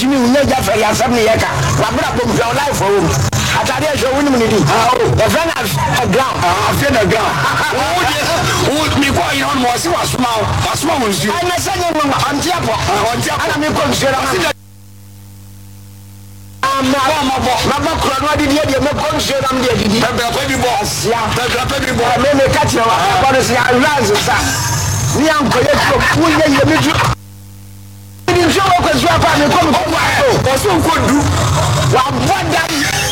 ntimi unya ja fa ya sam ne yeka wa bra bom fa life wo atade e hwe wonim ne di the friend a ground afia na ground o mi ko yin on mo si wasuma mo nsi ana sanye mo antia po ana mi ko nsi ra Mama Crono did you make consider them the baby boss? Yeah, baby boy, may catch you. But it's a rise. We are going to didn't show up as well. Come on, that's so good.